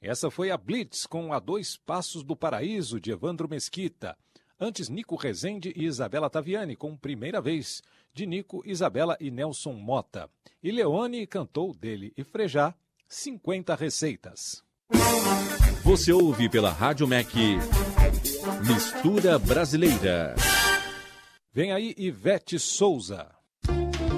Essa foi a Blitz com A Dois Passos do Paraíso, de Evandro Mesquita. Antes, Nico Rezende e Isabela Taviani, com Primeira Vez, de Nico, Isabela e Nelson Mota. E Leone cantou dele e Frejá, 50 Receitas. Você ouve pela Rádio MEC Mistura Brasileira. Vem aí Ivete Souza.